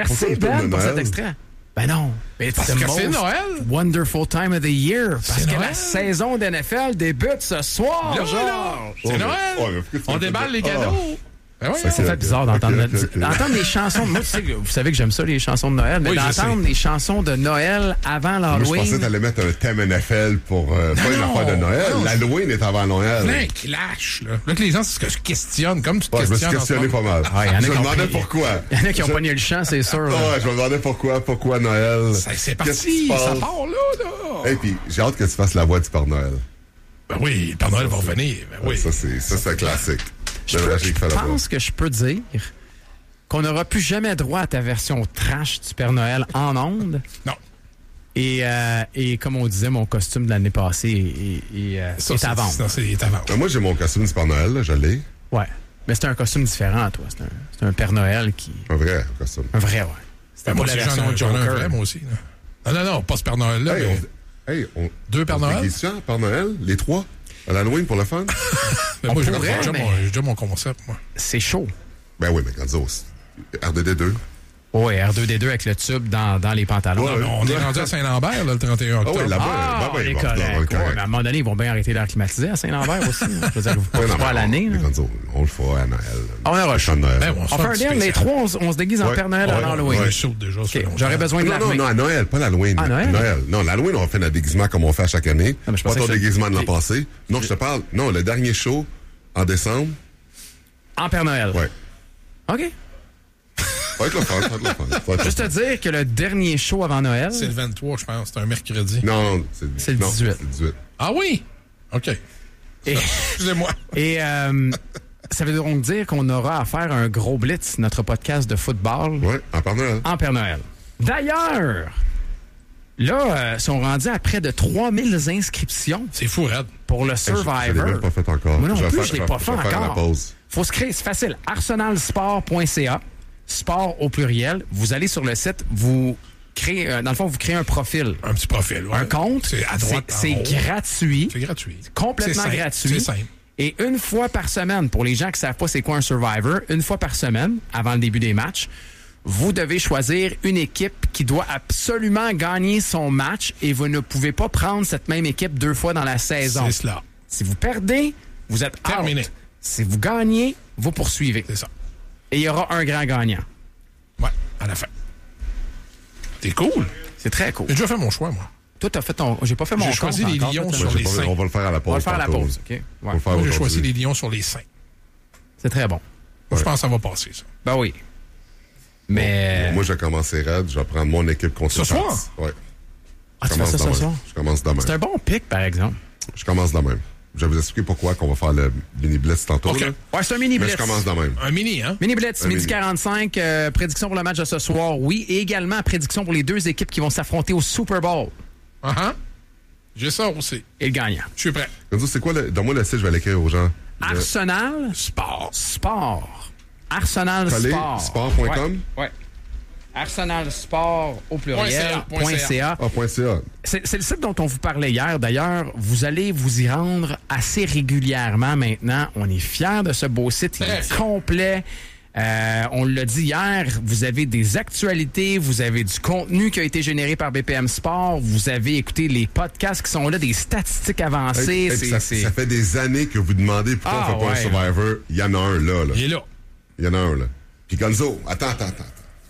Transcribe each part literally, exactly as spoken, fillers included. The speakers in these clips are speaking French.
Merci, Ben, pour cet extrait. Ben non. Mais Parce it's the que c'est most Noël. wonderful time of the year. Parce C'est que Noël. la saison de N F L débute ce soir, Là, Georges. là, c'est Oh, Noël. mais- oh, mais pourquoi tu On me déballe fais- les Ah. cadeaux. Ben oui, Ça fait bizarre d'entendre, Ok, ok, ok. d'entendre les chansons. Moi, tu sais, vous savez que j'aime ça, les chansons de Noël, mais Oui, je d'entendre sais. les chansons de Noël avant Moi, je pensais l'Halloween. que t'allais mettre un thème N F L pour euh, pas une non, affaire de Noël. non, L'Halloween est avant Noël. plein clash, là. Là, que les gens se se questionnent, comme tu te Ouais, je me suis questionnes. en ce questionné pas moment. mal. Ah, il y en a je qui me ont demandais pris- pourquoi. Il y en a qui ont Je- pogné le chant, c'est sûr. là. Ouais, je me demandais pourquoi, pourquoi Noël. Ça, C'est Qu'est-ce parti, qui se ça passe? part là, là. Et puis, j'ai hâte que tu fasses la voix du Père Noël. Ben oui, le Père Noël va revenir. Ben oui. Ça, c'est, ça, c'est un classique. Je, Le peux- Magic je fait la voix. pense que je peux dire qu'on n'aura plus jamais droit à ta version trash du Père Noël en ondes. Non. Et, euh, et comme on disait, mon costume de l'année passée est, est, euh, Ça, est c'est à vendre. ça, c'est à vendre. Ben, moi, j'ai mon costume du Père Noël, là, je l'ai. Ouais. Mais c'est un costume différent, toi. C'est un, c'est un Père Noël qui... Un vrai costume. Un vrai, ouais. C'était Ben, pas moi la aussi, version j'en ai- j'en ai un Joker. vrai, moi aussi. là. Non, non, non, pas ce Père Noël-là, Hey, mais... on, hey, on, Deux Père on se Noël? déguise-tu en Père Noël, les trois, à l'Halloween pour le fun? mais on moi, j'ai pourrait, j'ai déjà, mais- mon- j'ai déjà mon concept, moi. C'est chaud. Ben oui, mais Gonzo, c'est R deux D deux. Ouais, R deux D deux avec le tube dans, dans les pantalons. Ouais. On est rendu à Saint-Lambert, là, le trente et un Ah octobre. oui, là-bas, Ah, ben, on ben, est bon, correct. on est Ouais, correct. mais à un moment donné, ils vont bien arrêter d'air climatisé à Saint-Lambert aussi. hein. Je veux dire, vous Ouais, pouvez non, pas à mais l'année. on- là. mais Gonzo, on le fera à Noël. On aura Le chant de Noël. Ben, on se On fait fait un un petit deal, les spécial. trois, on, s- on se déguise en Ouais. Père Noël à Ouais. l'Halloween. Ouais, chaud déjà, ça fait Ok, longtemps. J'aurais besoin de Non, la non, main. non, à Noël, pas l'Halloween. À Noël? Non, l'Halloween, on fait notre déguisement comme on fait à chaque année. mais je Pas pensais ton que ça- déguisement de l'an Ok. passé. Non, je te parle. Non, le dernier show, en décembre. En Père Noël. Ouais. OK. Ça va être le fun, ça va être le fun. Ça va être le Juste te fun. dire que le dernier show avant Noël, C'est le vingt-trois, je pense. C'est un mercredi. Non, non, c'est C'est le non, dix-huit. c'est le dix-huit. Ah oui? OK. et, Excusez-moi. et euh, ça veut donc dire qu'on aura à faire un gros blitz, notre podcast de football, Ouais, en Père Noël. en Père Noël. D'ailleurs, là, euh, sont rendus à près de trois mille inscriptions C'est fou, Red. pour le Je l'ai Survivor. même pas fait encore. Moi non vais plus, faire- je l'ai vais- pas je fait vais faire à la encore. pause. Faut se créer, c'est facile. arsenalsport point c a, sport au pluriel. Vous allez sur le site, vous créez, euh, dans le fond, vous créez un profil, Un petit profil. ouais. un compte. C'est à droite. C'est en haut. c'est gratuit. C'est gratuit. Complètement C'est simple. gratuit. C'est simple. Et une fois par semaine, pour les gens qui savent pas c'est quoi un Survivor, une fois par semaine, avant le début des matchs, vous devez choisir une équipe qui doit absolument gagner son match et vous ne pouvez pas prendre cette même équipe deux fois dans la saison. C'est cela. Si vous perdez, vous êtes Terminé. out. Si vous gagnez, vous poursuivez. C'est ça. Et il y aura un grand gagnant. Ouais, à la fin. C'est cool. C'est très cool. J'ai déjà fait mon choix, moi. Toi, t'as fait ton... J'ai pas fait mon J'ai compte choisi les encore, lions toi, sur t'as- Je les sais pas, seins. on va le faire à la pause. On va le faire à la tantôt. pause, OK? Ouais. On va le faire Moi, j'ai aujourd'hui. choisi les lions sur les seins. C'est très bon. Moi, je pense que ça va passer, ça. Ben oui. Mais... Moi, je vais commencer raide. Je vais prendre mon équipe contre Ce les soir? Pats. Ouais. Ah, tu Je fais ça commence ce demain. soir? Je commence demain. C'est un bon pic, par exemple. Je commence demain. Je vais vous expliquer pourquoi qu'on va faire le mini blitz tantôt. OK. là. Ouais, c'est un mini Mais blitz. je commence demain. Un mini, hein? Mini blitz, Un midi mini. quarante-cinq, euh, prédiction pour le match de ce soir, oui. Et également, prédiction pour les deux équipes qui vont s'affronter au Super Bowl. Ah ah. J'ai ça aussi. Et le gagnant. Je suis prêt. Comme ça, c'est quoi le. Donne-moi le site, je vais l'écrire aux gens. Le- Arsenal Sport. Sport. Arsenal Collé, Sport. sport point com? Ouais. ouais. Arsenal Sport au pluriel. Point C A, point C A. Ah, point .ca. C'est c'est le site dont on vous parlait hier. D'ailleurs, vous allez vous y rendre assez régulièrement maintenant. On est fiers de ce beau site. Il Très est fiers. complet. Euh, on l'a dit hier, vous avez des actualités, vous avez du contenu qui a été généré par B P M Sport, vous avez écouté les podcasts qui sont là, des statistiques avancées. Hey, hey, c'est- puis ça, c'est- ça fait des années que vous demandez pourquoi Ah, on fait pas ouais. un Survivor. Il y en a un là. là. Il est là. Il y en a un là. Puis Gonzo, attends, attends, attends.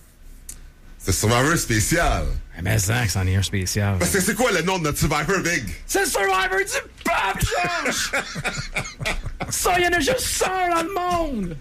C'est Survivor spécial. Mais ça, que c'en est un spécial. Parce que c'est quoi le nom de notre Survivor, Big? C'est le Survivor du peuple, Georges! Ça, il y en a juste un dans le monde!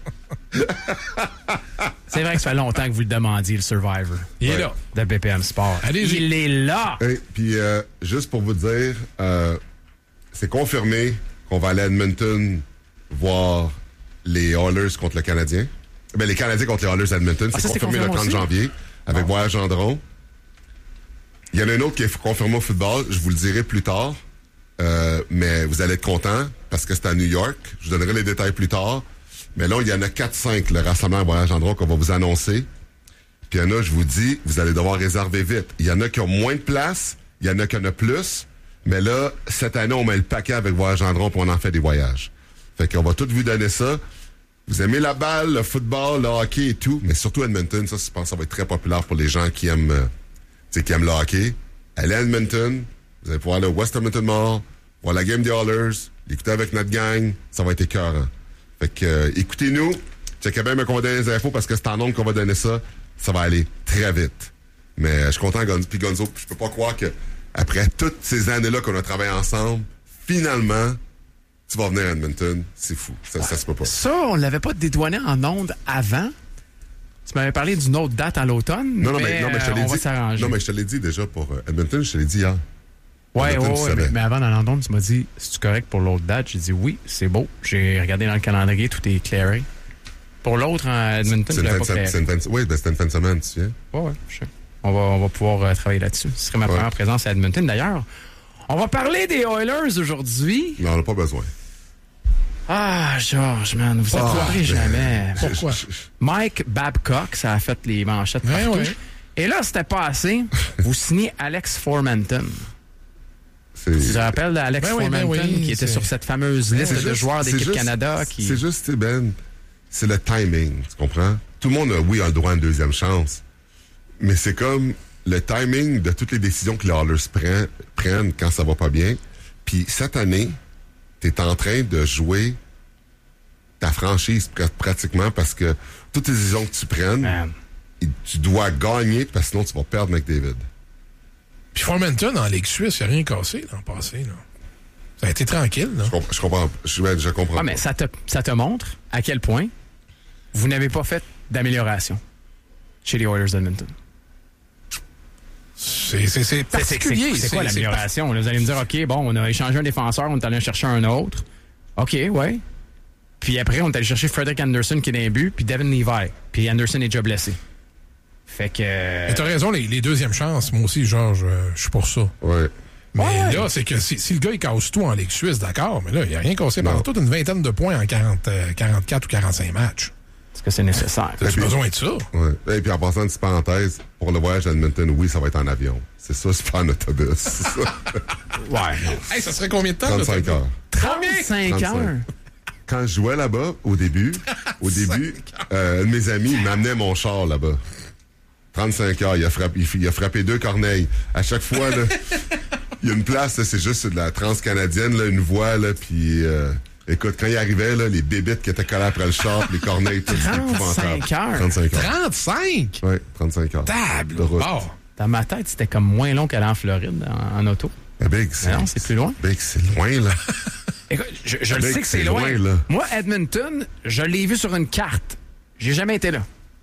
C'est vrai que ça fait longtemps que vous le demandiez, le Survivor. Il est Ouais. là. De B P M Sport. Allez-y. Il est là! Hey, puis euh, juste pour vous dire, euh, c'est confirmé qu'on va aller à Edmonton voir les Oilers contre le Canadien. Ben, les Canadiens contre les Oilers d'Edmonton. Ah, c'est ça, c'est confirmé le confirmé trente aussi? janvier avec Voyage Gendron. Il y en a un autre qui est confirmé au football. Je vous le dirai plus tard. Euh, mais vous allez être contents parce que c'est à New York. Je vous donnerai les détails plus tard. Mais là, il y en a quatre cinq, le rassemblement à Voyage Gendron qu'on va vous annoncer. Puis il y en a, je vous dis, vous allez devoir réserver vite. Il y en a qui ont moins de place, il y en a qui en ont plus. Mais là, cette année, on met le paquet avec Voyage Gendron puis on en fait des voyages. Fait qu'on va tout vous donner ça. Vous aimez la balle, le football, le hockey et tout, mais surtout Edmonton, ça, je pense que ça va être très populaire pour les gens qui aiment, euh, tu sais, qui aiment le hockey. Allez à Edmonton, vous allez pouvoir aller au West Edmonton Mall, voir la game des Oilers, l'écouter avec notre gang, ça va être écœurant. Fait que, euh, écoutez-nous, checkez bien qu'on va donner les infos parce que c'est en nombre qu'on va donner ça, ça va aller très vite. Mais euh, je suis content, Gonzo, puis Gonzo, je peux pas croire que après toutes ces années-là qu'on a travaillé ensemble, finalement, tu vas venir à Edmonton, c'est fou. Ça, ça se peut pas. Ça, on l'avait pas dédouané en ondes avant. Tu m'avais parlé d'une autre date à l'automne. Non, non, mais, mais, non, mais je te euh, l'ai on dit. va s'arranger. Non, mais je te l'ai dit déjà pour euh, Edmonton, je te l'ai dit hier. Ouais, Edmonton, ouais, tu ouais, savais. mais, mais avant dans l'onde, tu m'as dit, c'est-tu correct pour l'autre date? J'ai dit oui, c'est beau. J'ai regardé dans le calendrier, tout est clairé. Pour l'autre, en Edmonton, C'est je une l'avais fin pas de clairé. semaine. c'est une fin de- Oui, ben, c'était une fin de semaine, tu viens. Ouais, ouais, je sais. On va, on va pouvoir euh, travailler là-dessus. Ce serait ma Ouais. première présence à Edmonton. D'ailleurs, on va parler des Oilers aujourd'hui. Mais on n'a pas besoin. Ah, Georges, man, vous Ah, apprendrez ben, jamais. Pourquoi? Je- je- Mike Babcock, ça a fait les manchettes Ouais, partout. ouais. Et là, c'était pas assez. Vous signez Alex Formanton. c'est- Tu te rappelles d'Alex Ben oui, ben Formanton oui, qui était c'est- sur cette fameuse liste C'est de juste- joueurs c'est d'équipe juste- Canada qui... C'est juste, tu sais, Ben, c'est le timing, tu comprends? Tout le monde, a, oui, a le droit à une deuxième chance. Mais c'est comme le timing de toutes les décisions que les Oilers prennent, prennent quand ça va pas bien. Puis cette année, tu es en train de jouer ta franchise pr- pratiquement parce que toutes les décisions que tu prennes, Man. et tu dois gagner parce que sinon tu vas perdre McDavid. Puis Formanton, en Ligue suisse, il n'y a rien cassé l'an passé. Là. Ça a été tranquille. Là. Je comprends, je comprends, je, je comprends Ah, pas. mais ça te, ça te montre à quel point vous n'avez pas fait d'amélioration chez les Oilers d'Edmonton. C'est, c'est, c'est C'est- c'est- particulier. C'est, c'est quoi l'amélioration? Là, vous allez me dire, OK, bon, on a échangé un défenseur, on est allé en chercher un autre. OK, ouais. Puis après, on est allé chercher Frederick Anderson qui est dans les buts, puis Devin Levi. Puis Anderson est déjà blessé. Fait que... Mais t'as raison, les, les deuxièmes chances, moi aussi, Georges, euh, je suis pour ça. Ouais. Mais Ouais. là, c'est que si, si le gars, il casse tout en Ligue suisse, d'accord, mais là, il n'y a rien cassé Non. pendant toute une vingtaine de points en quarante, euh, quarante-quatre ou quarante-cinq matchs. Est-ce que c'est nécessaire? T'as-tu puis- besoin de ça? Ouais. Et puis en passant une petite parenthèse, pour le voyage à Edmonton, oui, ça va être en avion. C'est ça, c'est pas en autobus. Ouais. non. Hey, ça serait combien de temps? là, trente-cinq ça? heures. trente-cinq trente-cinq. heures. Quand je jouais là-bas, au début, au début, euh, un de mes amis il m'amenait mon char là-bas. trente-cinq heures, il a frappé, il, il a frappé deux corneilles. À chaque fois, là, il y a une place, là, c'est juste de la transcanadienne, là, une voie, là, puis euh, écoute, quand il arrivait, là, les bébites qui étaient collées après le char, puis les corneilles, tout, c'était épouvantable. trente-cinq heures. trente-cinq heures. trente-cinq? Oui, trente-cinq heures. Table! De route. Bon. Dans ma tête, c'était comme moins long qu'aller en Floride en, en auto. Mais Big, c'est, Non, c'est plus loin. Big, c'est loin, là. Écoute, je, je le Mec, sais que c'est c'est loin. loin, là. Moi, Edmonton, je l'ai vu sur une carte. J'ai jamais été là.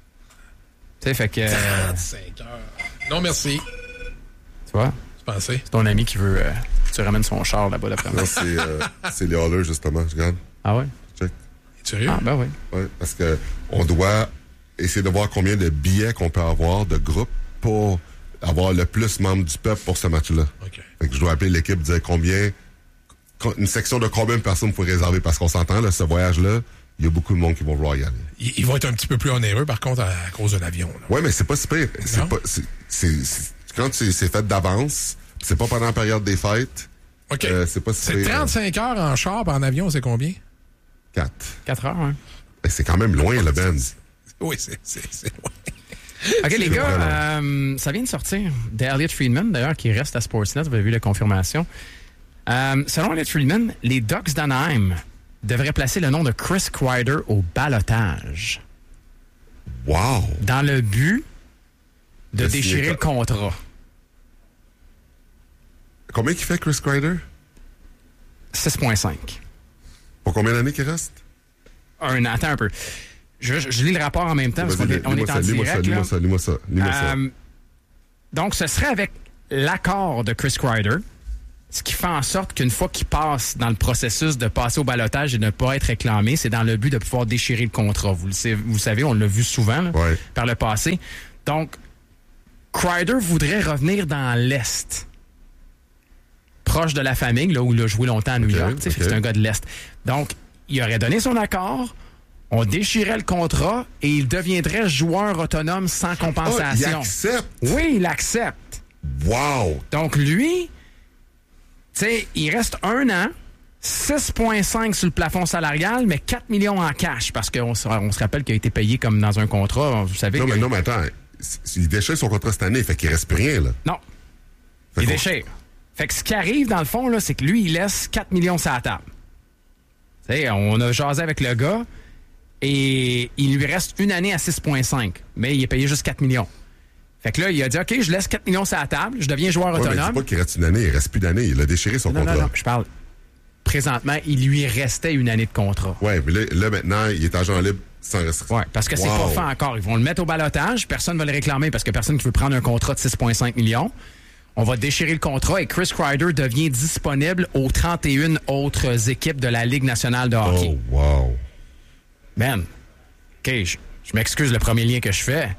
Tu sais, fait que... euh, trente-cinq heures. Non, merci. tu vois, Tu pensais? c'est ton ami qui veut... euh, que tu ramènes son char là-bas d'après moi. Non, c'est, euh, c'est les Oilers, justement. Je regarde. Ah ouais? Check. Es-tu sérieux? Ah, ben oui. Ouais, parce que on doit essayer de voir combien de billets qu'on peut avoir de groupe pour avoir le plus membres du peuple pour ce match-là. OK. Fait que je dois appeler l'équipe, dire combien, co- une section de combien de personnes faut réserver, parce qu'on s'entend, là, ce voyage-là, il y a beaucoup de monde qui vont vouloir y aller. Ils, ils vont être un petit peu plus onéreux, par contre, à, à cause de l'avion. là. Ouais, mais c'est pas si pire. C'est Non? pas, c'est, c'est, c'est- quand c'est, c'est fait d'avance, c'est pas pendant la période des fêtes, OK. euh, c'est pas si C'est pire. trente-cinq heures en char, puis en avion, c'est combien? Quatre. Quatre heures, hein? Ben, c'est quand même loin, le Ben. Oui, c'est... c'est, c'est ouais. OK, les C'est gars, vraiment- euh, ça vient de sortir d'Elliot Friedman, d'ailleurs, qui reste à Sportsnet. Vous avez vu la confirmation. Euh, selon Elliot Friedman, les Ducks d'Anaheim devraient placer le nom de Chris Kreider au ballottage Wow! dans le but de De déchirer signer- le contrat. Combien qu'il fait Chris Kreider? six virgule cinq. Pour combien d'années qu'il reste? Un, attends un peu. Je, je- je lis le rapport en même temps parce qu'on Vas-y, est, on lis-moi est en ça, lis-moi ça, direct. là. lis-moi ça, lis-moi ça, lis-moi ça. Euh, donc, ce serait avec l'accord de Chris Kreider, ce qui fait en sorte qu'une fois qu'il passe dans le processus de passer au ballottage et de ne pas être réclamé, c'est dans le but de pouvoir déchirer le contrat. Vous le savez, vous le savez on l'a vu souvent là, Ouais. par le passé. Donc, Kreider voudrait revenir dans l'Est, proche de la famille, là où il a joué longtemps à New Ok, York. tu sais, fait que ok. C'est un gars de l'Est. Donc, il aurait donné son accord, on déchirait le contrat et il deviendrait joueur autonome sans Ah, il compensation. accepte! Oui, il accepte. Wow! Donc, lui, tu sais, il reste un an six virgule cinq sur le plafond salarial, mais quatre millions en cash, parce qu'on se, on se rappelle qu'il a été payé comme dans un contrat. Vous savez Non, que... mais non, mais attends. Il déchire son contrat cette année, fait qu'il reste plus rien, là. Non. Fait il qu'on- déchire. Fait que ce qui arrive, dans le fond, là, c'est que lui, il laisse quatre millions sur la table. Tu sais, on a jasé avec le gars, et il lui reste une année à six virgule cinq, mais il est payé juste quatre millions. Fait que là, il a dit, OK, je laisse quatre millions sur la table, je deviens joueur Ouais, mais autonome. c'est pas qu'il reste une année, il reste plus d'année. Il a déchiré son non, contrat. non, non, je parle. Présentement, il lui restait une année de contrat. Ouais, mais là, là, maintenant, il est agent libre sans restriction. Ouais, parce que c'est Wow. pas fait encore. Ils vont le mettre au balotage, personne ne va le réclamer parce que personne qui veut prendre un contrat de six virgule cinq millions. On va déchirer le contrat et Chris Kreider devient disponible aux trente et une autres équipes de la Ligue nationale de hockey. Oh, wow. Man, OK, je, je m'excuse le premier lien que je fais.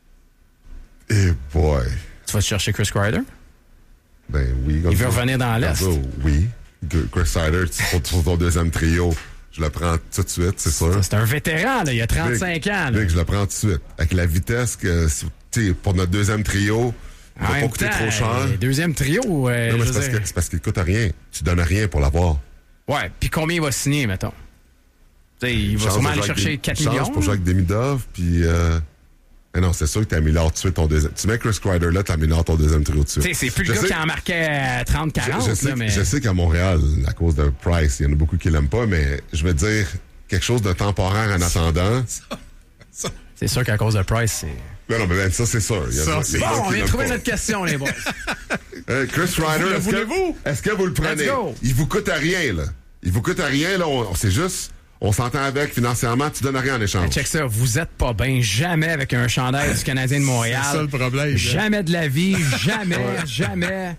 Eh boy. Tu vas chercher Chris Kreider? Ben oui. Il veut revenir dans l'Est. Gonzo, oui. G- Chris Sider, pour, pour ton deuxième trio, je le prends tout de suite, c'est sûr. C'est un vétéran, là, il a trente-cinq Big, ans. Là. Big, je le prends tout de suite. Avec la vitesse que, tu sais, pour notre deuxième trio, il En va pas même coûter temps, trop cher. euh, Deuxième trio, euh, Non, mais je c'est parce, veux dire- que, c'est parce qu'il coûte rien. Tu donnes rien pour l'avoir. Ouais, puis combien il va signer, mettons? Tu sais, il va Chance sûrement pour aller jouer avec chercher des- quatre chance millions. pour jouer avec Demidov, puis... Euh... Eh non, c'est sûr que t'améliores tout de suite ton deuxième... Tu mets Chris Kreider là, t'améliores ton deuxième trio tout de suite. Tu sais, c'est plus Je le gars sais- qui en marquait trente quarante, Je, je sais, là, mais... je sais qu'à Montréal, à cause de Price, il y en a beaucoup qui l'aiment pas, mais je veux dire, quelque chose de temporaire en attendant. C'est sûr qu'à cause de Price, c'est... Non, non, mais ben, ça, c'est sûr. Il y a- Ça, il y a c'est- des gens Bon, qui on vient de l'aiment trouver pas. notre question, les boys. Euh, Chris Ryder, le est-ce que, voulez-vous? est-ce que vous le prenez? Let's go. Il vous coûte à rien, là. Il vous coûte à rien, là. On, on- c'est juste, on s'entend avec financièrement, tu donnes rien en échange. Check ça, vous êtes pas bien jamais avec un chandail du Canadien de Montréal. C'est ça le problème. Jamais de la vie, jamais, jamais.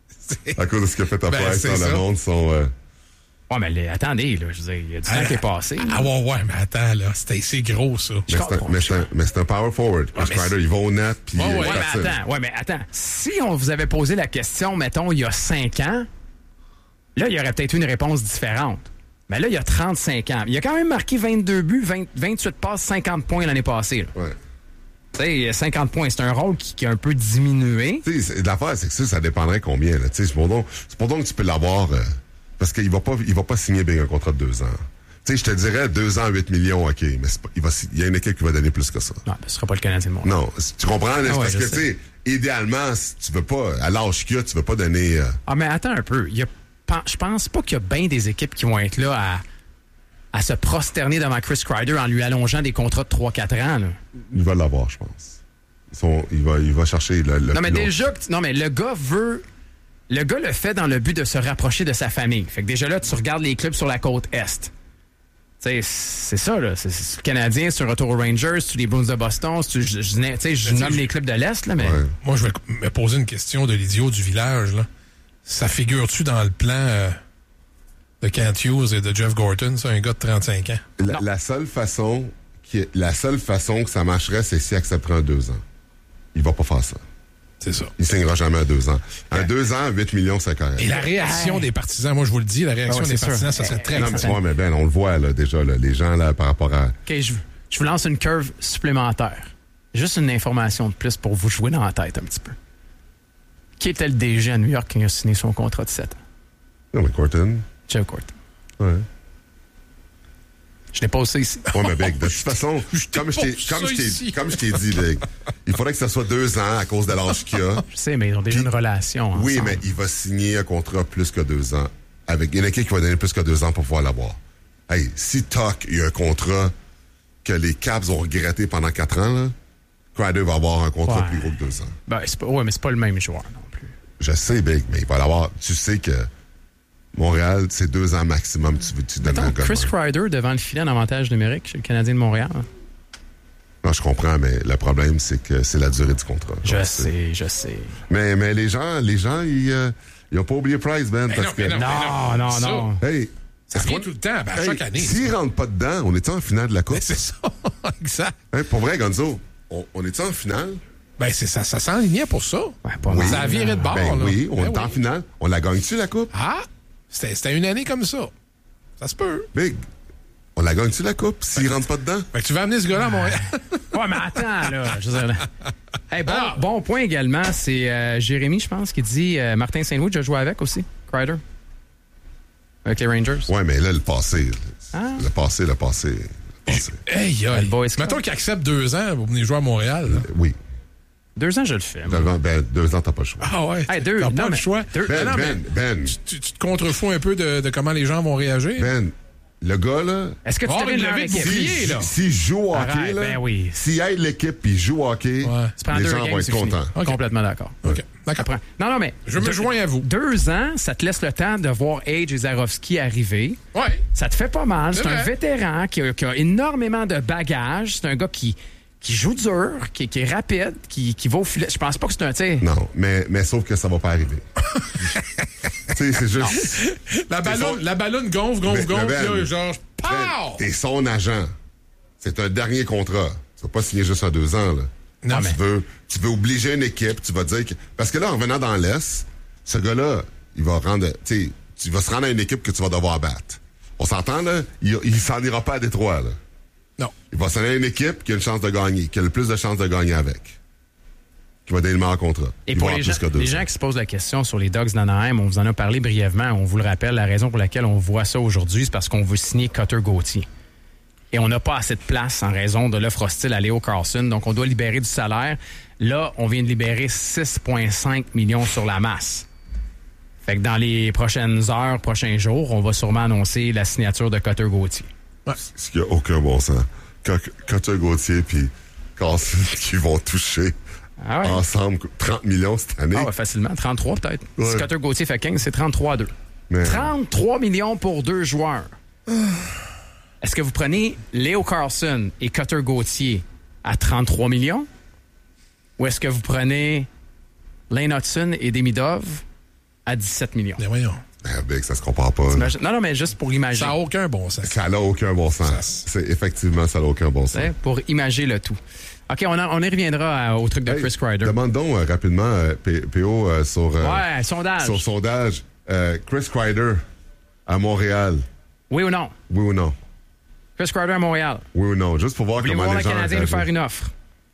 À cause de ce que fait ta Ben, Price c'est dans ça. le monde, sont... euh, Ouais, mais les- attendez, là, je veux dire, il y a du temps qui est passé. Ah ouais, ouais, mais attends, là, c'était c'est gros, ça. mais c'est un, comprends, mais je c'est un- mais c'est un power forward. Chris mais Ryder, il va au net, puis... Ouais, euh, ouais, Ouais, that's mais it. attends, ouais, mais attends. Si on vous avait posé la question, mettons, il y a cinq ans, là, il y aurait peut-être eu une réponse différente. Mais là, il y a trente-cinq ans. Il a quand même marqué vingt-deux buts, vingt, vingt-huit passes, cinquante points l'année passée. là. Ouais. Tu sais, cinquante points, c'est un rôle qui, qui a un peu diminué. Tu sais, c'est- l'affaire, c'est que ça, ça dépendrait combien, là. Tu sais, c'est pour donc, c'est pour donc que tu peux l'avoir, euh, parce qu'il va pas, il va pas signer bien un contrat de deux ans. Tu sais, je te dirais deux ans, huit millions, OK, mais c'est pas, il va, si- il y a une équipe qui va donner plus que ça. Non, ce sera pas le Canadien de Montréal. Non, c- tu comprends? là, c'est Ah ouais, parce je que, sais. tu sais, idéalement, si tu veux pas, à l'âge qu'il y a, tu veux pas donner, euh, Ah, mais attends un peu. Il y a, pen- je pense pas qu'il y a bien des équipes qui vont être là à, à se prosterner devant Chris Kreider en lui allongeant des contrats de trois quatre ans. Là. il va l'avoir, je pense. Ils sont, il va, il va chercher le, le Non, mais plus long. déjà, que tu- non, mais le gars veut. Le gars le fait dans le but de se rapprocher de sa famille. Fait que déjà là, tu regardes les clubs sur la côte Est. Tu sais, c'est ça, là. C'est c'est le Canadien, c'est un retour aux Rangers, c'est les Bruins de Boston, c'est- je, je, je, tu sais, je nomme les clubs de l'Est, là, mais. Ouais. Moi, je vais me poser une question de l'idiot du village, là. Ça figure-tu dans le plan euh, de Kent Hughes et de Jeff Gorton, ça, un gars de trente-cinq ans? La, la seule façon qui est- la seule façon que ça marcherait, c'est s'il accepterait un deux ans. Il va pas faire ça. C'est ça. Il signera jamais un deux ans. Un deux ans, huit millions, c'est correct. Et la réaction Hey. des partisans, moi, je vous le dis, la réaction Ah ouais, des c'est partisans, sûr. ça serait très Non, très mais tu vois, mais Ben, on le voit, là, déjà, là, les gens, là, par rapport à... OK, je, je vous lance une curve supplémentaire. Juste une information de plus pour vous jouer dans la tête un petit peu. Qui était le D G à New York qui a signé son contrat de sept ans? Non, mais Corton. Jeff Gorton. Ouais. Je l'ai pas aussi ici. Ouais, mais Big, de toute façon, Je t'ai comme je pas t'ai, vu comme ça je t'ai, ici. comme je t'ai dit, Big, il faudrait que ça soit deux ans à cause de l'âge qu'il a. Je sais, mais ils ont déjà Puis- une relation. Oui, ensemble. mais il va signer un contrat plus que deux ans. Avec une équipe qui va donner plus que deux ans pour pouvoir l'avoir. Hey, si Tuck a un contrat que les Caps ont regretté pendant quatre ans, là, Kreider va avoir un contrat Ouais. plus gros que deux ans. Ben, c'est pas, ouais, mais c'est pas le même joueur non plus. Je sais, Big, mais il va l'avoir. Tu sais que Montréal, c'est deux ans maximum. Tu, tu donnes un Mettons, gars. Chris Kreider devant le filet en avantage numérique chez le Canadien de Montréal. Non, je comprends, mais le problème, c'est que c'est la durée du contrat. Je Donc, sais, je sais. Mais, mais les gens, les gens, ils, euh, ils ont pas oublié Price, Ben, Mais parce non, que. mais non. Non, non, Ça, non. Hey, Ça est-ce revient qu'on- tout le temps, ben, à hey, chaque année. S'ils rentrent pas dedans, on est en finale de la Coupe? Ben, c'est ça, exact. Hein, pour vrai, Gonzo, on, on est en finale? Ben, c'est ça, ça s'enlignait pour ça. Ouais, pas Oui. mal. Ça a viré de bord, Ben là. oui, on Ben est en finale. On la gagne-tu, la Coupe? Ah, c'était c'était une année comme ça. Ça se peut. Big, on la gagne-tu, la Coupe, s'ils rentrent pas dedans? Fait que tu vas amener ce gars-là à Montréal. Ouais, mais attends, là. Je veux dire, là. Hey, bon, Ah. bon point également, c'est euh, Jérémy, je pense, qui dit euh, Martin Saint-Louis, je joue avec aussi, Kreider. avec les Rangers? Ouais, mais là, le passé. Ah. Le passé, le passé. Le passé. Hey, hey. Mettons qu'il accepte deux ans pour venir jouer à Montréal. Là. Oui. Deux ans, je le fais. Ben, ben, deux ans, t'as pas le choix. Ah ouais? Hey, deux, t'as non, pas mais, le choix. Deux, Ben, non, Ben, Ben. Tu, tu te contrefous un peu de, de comment les gens vont réagir? Ben, le gars, là... Est-ce que tu Oh, devais il le l'avait équipe? crié, là. S'il joue au hockey, Arrête, là... ben oui. S'il aide l'équipe puis il joue au hockey, Ouais. Tu prends les deux gens games, vont être c'est fini. contents. Okay. Complètement d'accord. OK. D'accord. Prends- Non, non, mais... Je me deux- joins à vous. Deux ans, ça te laisse le temps de voir Age et Zarovski arriver. Ouais. Ça te fait pas mal. C'est C'est un vrai. vétéran qui a, qui a énormément de bagages. C'est un gars qui, qui joue dur, qui, qui est rapide, qui, qui va au filet. Je pense pas que c'est un... tu sais, Non, mais, mais sauf que ça va pas arriver. Tu sais, c'est juste... La ballonne, son- la ballonne gonfle, gonfle, Mais- gonfle, mais Ben, là, genre, Ben, pow! t'es son agent. C'est un dernier contrat. Tu vas pas signer juste à deux ans, là. Non, tu mais- veux, tu veux obliger une équipe, tu vas dire que... Parce que là, en revenant dans l'Est, ce gars-là, il va rendre... Tu sais, tu vas se rendre à une équipe que tu vas devoir battre. On s'entend, là? Il, il s'en ira pas à Détroit, là. Non. Il va s'en aller à une équipe qui a une chance de gagner, qui a le plus de chances de gagner avec. Qui va donner le meilleur contrat. Et Il pour va les avoir gens, plus que deux les ans. gens qui se posent la question sur les Ducks d'Anaheim, on vous en a parlé brièvement. On vous le rappelle, la raison pour laquelle on voit ça aujourd'hui, c'est parce qu'on veut signer Cutter Gauthier. Et on n'a pas assez de place en raison de l'offre hostile à Leo Carlson. Donc, on doit libérer du salaire. Là, on vient de libérer six virgule cinq millions sur la masse. Fait que dans les prochaines heures, prochains jours, on va sûrement annoncer la signature de Cutter Gauthier. Ce qui a aucun bon sens. Quand, quand tu as Gauthier puis Carlson qui vont toucher Ah ouais? ensemble trente millions cette année. Ah ouais, facilement. trente-trois peut-être. Ouais. Si Cutter Gauthier fait quinze, c'est trente-trois à deux. Mais- trente-trois millions pour deux joueurs. Est-ce que vous prenez Leo Carlson et Cutter Gauthier à trente-trois millions? Ou est-ce que vous prenez Lane Hudson et Demidov à dix-sept millions? Mais voyons. Ah, Big, ça se compare pas. là. Imagine- Non, non, mais juste pour imaginer. Ça n'a aucun bon sens. Ça n'a aucun bon sens. Ça- C'est, effectivement, ça n'a aucun bon sens. Hein, pour imager le tout. OK, on, en- on y reviendra à- au truc de Hey, Chris Kreider. Demande donc euh, rapidement, euh, P- P O, euh, sur, euh, Ouais, sondage. sur sondage. Euh, Chris Kreider à Montréal. Oui ou non? Oui ou non? Chris Kreider à Montréal. Oui ou non? Juste pour voir Voulez-vous comment voir les le gens Canadien nous faire réagissent. une offre?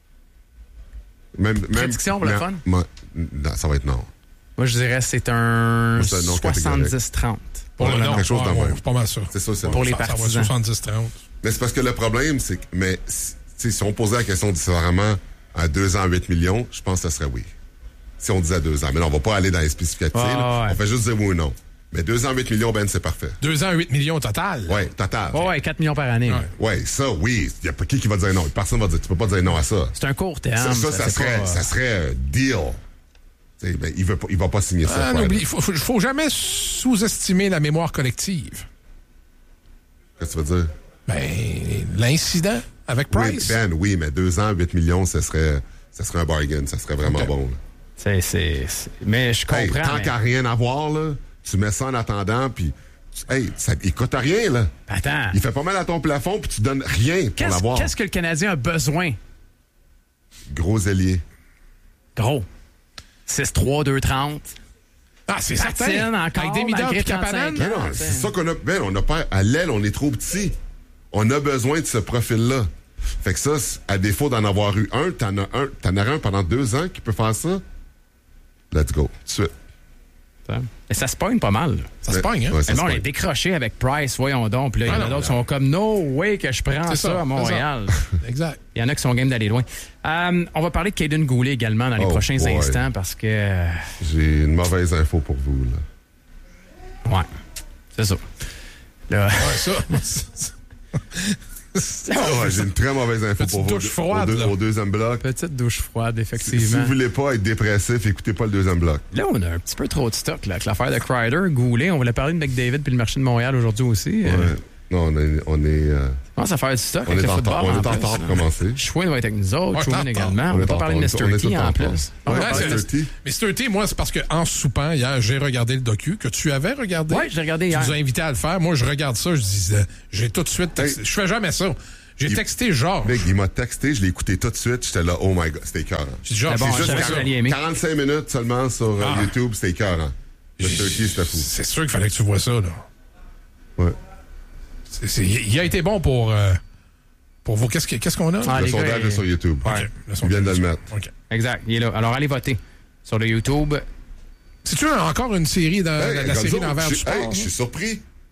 Même, même, Prédiction pour le non, fun? moi, non, ça va être non. Moi, je dirais que c'est un Moi, c'est un non soixante-dix trente. Pour Ouais, le non, nom, quelque chose ouais, de ouais, même. c'est pas mal ça. C'est ça, c'est Pour les Ça- ça va partisans. soixante-dix trente. Mais c'est parce que le problème, c'est que, mais, si, tu sais, si on posait la question différemment à deux ans, huit millions, je pense que ce serait oui. Si on disait deux ans. Mais là, on va pas aller dans les spécificatives. Ah, là. ouais. On fait juste dire oui ou non. Mais deux ans, huit millions, Ben, c'est parfait. Deux ans, huit millions au total. Ouais, total. Oh, ouais, quatre millions par année. Ouais. Ouais, ça, oui. Il y a pas qui qui va dire non. Personne va dire, tu peux pas dire non à ça. C'est un court terme. Ça, ça, ça c'est serait, pas- ça serait euh, deal. Tu sais, ben, il veut pas, il va pas signer ça. Ah, Kreider. n'oublie, il faut, faut, faut jamais sous-estimer la mémoire collective. Qu'est-ce que tu veux dire? Ben, l'incident avec Oui, Price. Ben, oui, mais deux ans, huit millions, ça serait, ça serait un bargain. Ça serait vraiment Ok. bon. là. C'est, c'est, c'est- Mais je Hey, comprends. tant mais- qu'à rien avoir, là, tu mets ça en attendant, puis tu- hey, ça, il coûte rien, là. Attends. Il fait pas mal à ton plafond, puis tu donnes rien pour Qu'est-ce, l'avoir. qu'est-ce que le Canadien a besoin? Gros ailier. Gros. six trois, deux trente. Ah, c'est Patine certain. encore, Avec des midors malgré et Kapanen. trente-cinq Non, non, c'est ça qu'on a. Ben, on a pas. À l'aile, on est trop petit. On a besoin de ce profil-là. Fait que ça, c- à défaut d'en avoir eu un, t'en as un, t'en auras un pendant deux ans qui peut faire ça. Let's go. Tout de suite. Et ça se pogne pas mal. là. Ça se pogne, hein? Ouais, ça Mais se bon, on est pogne. décroché avec Price, voyons donc. Puis là, il y en Ah a non, d'autres qui non. sont comme No way que je prends C'est ça, ça, à Montréal. Exact. Il y en a qui sont game d'aller loin. Euh, on va parler de Caden Goulet également dans les Oh, prochains boy. instants parce que. euh, J'ai une mauvaise info pour vous, là. ouais, c'est ça. Là, Ouais, ça. Ah ouais, j'ai une très mauvaise info Petite pour vous. douche au- froide, au, deux- là. au deuxième bloc. petite douche froide, Si effectivement. vous voulez pas être dépressif, écoutez pas le deuxième bloc. Là, on a un petit peu trop de stock là, avec l'affaire de Kreider, Goulet. On voulait parler de McDavid puis le marché de Montréal aujourd'hui aussi. Euh, Ouais. Non, on est, on est, euh, on commence à faire du stock on avec est le en football. retard. On est en plus, retard là. pour commencer. Chouin va être avec nous autres, Ouais, Chouin t'en également. retard. On On va est pas en parler de retard. mister On est T tout en en retard. plus. On Ouais, va parler de- c'est- T. mister T, moi, c'est parce qu'en soupant, hier, j'ai regardé le docu que tu avais regardé. Ouais, je l'ai regardé Tu hier. nous as invité à le faire. Moi, je regarde ça, je disais, j'ai tout de suite texté. Hey. Je fais jamais ça. J'ai Il- texté Georges. Mec, il m'a texté, je l'ai écouté tout de suite, j'étais là, oh my god, c'était écœurant. J'ai dit, Georges, Ah bon, c'est je juste savais ça. que vous alliez aimer. quarante-cinq minutes seulement sur euh, Ah. YouTube, c'était écœurant. mister T, c'était fou. C'est sûr qu'il fallait que tu vois ça, là. Ouais. C'est- c'est- il a été bon pour, euh, pour vos. Qu'est-ce que- qu'est-ce qu'on a? Ah, Le les gars, sondage il- est sur YouTube. OK. ouais. Le Ils son- viennent de le mettre. OK. Exact, il est là. Alors, allez voter sur le YouTube. C'est-tu encore une série dans Hey, la, la série Gonzo, d'envers je du suis- sport? hey, hein? je suis surpris.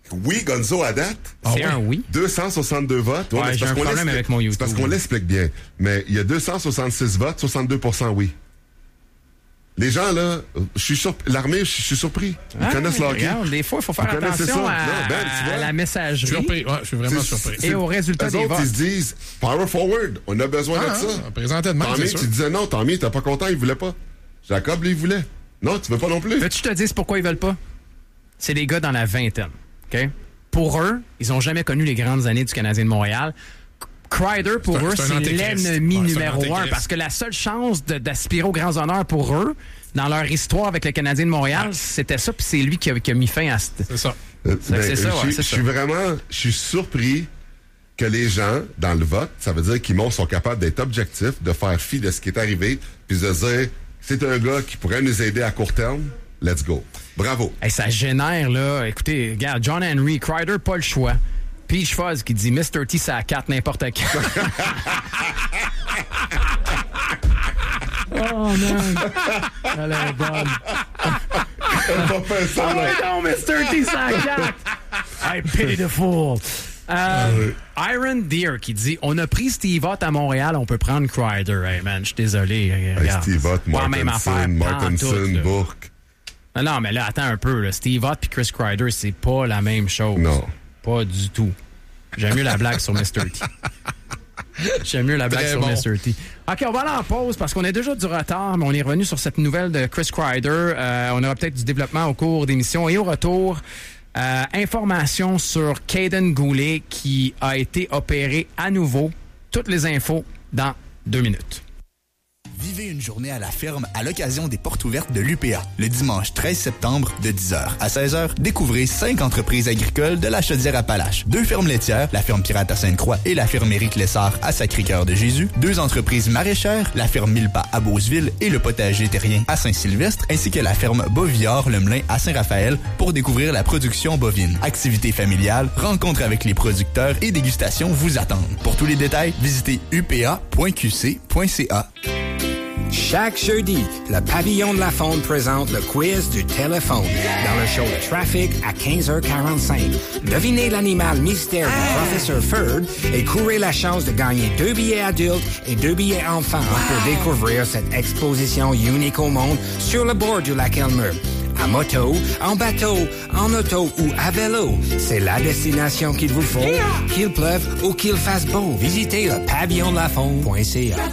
Oui, Gonzo, à date. C'est Ah un ouais? oui. deux cent soixante-deux votes. Ouais, mais c'est j'ai parce un qu'on problème l'explique- avec mon YouTube. C'est parce qu'on l'explique bien. Mais il y a deux cent soixante-six votes, soixante-deux pour cent oui. Les gens, là, je suis surpris. L'armée, je suis surpris. Ils Ah, connaissent le hockey. regarde, des fois, il faut faire Ils connaissent attention ça. à, Non, Ben, tu vois. à la messagerie Surpris, ouais, je suis vraiment C'est- surpris. c'est- et au résultat eux des autres, votes. ils se disent, power forward, on a besoin Ah, de ça. ah, présenté de même, Tommy, c'est sûr. tu disais non, Tommy, t'es pas content, il voulait pas. Jacob, lui, il voulait. Non, tu veux pas non plus. Veux-tu que je te dise pourquoi ils veulent pas? C'est des gars dans la vingtaine. OK? Pour eux, ils ont jamais connu les grandes années du Canadien de Montréal. Crider, pour C'est un- eux, c'est un c'est antéchrist. l'ennemi Ouais, c'est un numéro un. antéchrist. Parce que la seule chance de- d'aspirer aux grands honneurs pour eux, dans leur histoire avec le Canadien de Montréal, c'était ça, puis c'est lui qui a, qui a mis fin à cette... C'est ça. Euh, C'est- c'est ça, ouais, je, c'est je ça. suis vraiment, je suis surpris que les gens, dans le vote, ça veut dire qu'ils m'ont- sont capables d'être objectifs, de faire fi de ce qui est arrivé, puis de dire, c'est un gars qui pourrait nous aider à court terme, let's go. Bravo. Hey, ça génère, là. Écoutez, regarde, John Henry, Crider, pas le choix. Peach Fuzz qui dit mister T, ça a quatre n'importe quand. Oh, man. Elle est bonne. On va faire ça, Ah là. ouais, non, mister T, ça a quatre. I pity the fool. Euh, Iron Deer qui dit on a pris Steve Ott à Montréal, on peut prendre Crider. Hey man, je suis désolé. Hey, Regarde. Steve Ott, Pas la même affaire, Martinson, pantoute, Martinson, là. Bourque. Non, non, mais là, attends un peu. Là. Steve Ott et Chris Crider, c'est pas la même chose. Non. Pas du tout. J'aime mieux la blague sur mister T. J'aime mieux la blague Très sur bon. mister T. OK, on va aller en pause parce qu'on est déjà du retard, mais on est revenu sur cette nouvelle de Chris Crider. Euh, on aura peut-être du développement au cours d'émission. Et au retour, euh, information sur Caden Goulet qui a été opéré à nouveau. Toutes les infos dans deux minutes. Vivez une journée à la ferme à l'occasion des portes ouvertes de l'U P A. Le dimanche treize septembre de dix heures à seize heures, découvrez cinq entreprises agricoles de la Chaudière-Appalaches. Deux fermes laitières, la ferme Pirate à Sainte-Croix et la ferme Éric Lessard à Sacré-Cœur de Jésus. Deux entreprises maraîchères, la ferme Mille-Pas à Beauceville et le potager terrien à Saint-Sylvestre, ainsi que la ferme Bovillard Le Melin à Saint-Raphaël pour découvrir la production bovine. Activités familiales, rencontres avec les producteurs et dégustations vous attendent. Pour tous les détails, visitez u p a point q c point c a. Chaque jeudi, le Pavillon de la Faune présente le quiz du téléphone dans le show Traffic à quinze heures quarante-cinq. Devinez l'animal mystère du professeur Ferd et courez la chance de gagner deux billets adultes et deux billets enfants pour découvrir cette exposition unique au monde sur le bord du lac Elmer. À moto, en bateau, en auto ou à vélo, c'est la destination qu'il vous faut, qu'il pleuve ou qu'il fasse beau. Visitez le pavillon de la faune point c a.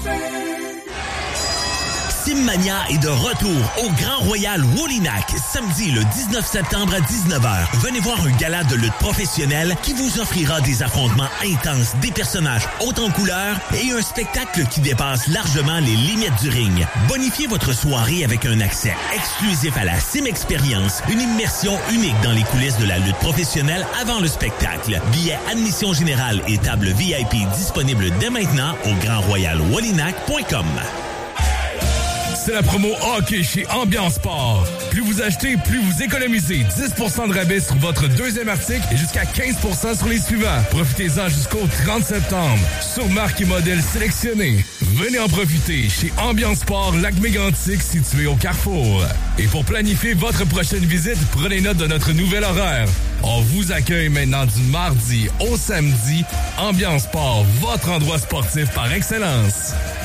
Simmania est de retour au Grand Royal Woolinac, samedi le dix-neuf septembre à dix-neuf heures. Venez voir un gala de lutte professionnelle qui vous offrira des affrontements intenses, des personnages hauts en couleurs et un spectacle qui dépasse largement les limites du ring. Bonifiez votre soirée avec un accès exclusif à la Sim Experience, une immersion unique dans les coulisses de la lutte professionnelle avant le spectacle. Billets admission générale et table V I P disponibles dès maintenant au grand royal woolinac point com. C'est la promo hockey chez Ambiance Sport. Plus vous achetez, plus vous économisez. dix pour cent de rabais sur votre deuxième article et jusqu'à quinze pour cent sur les suivants. Profitez-en jusqu'au trente septembre. Sur marque et modèles sélectionnés. Venez en profiter chez Ambiance Sport Lac-Mégantic situé au Carrefour. Et pour planifier votre prochaine visite, prenez note de notre nouvel horaire. On vous accueille maintenant du mardi au samedi. Ambiance Sport, votre endroit sportif par excellence.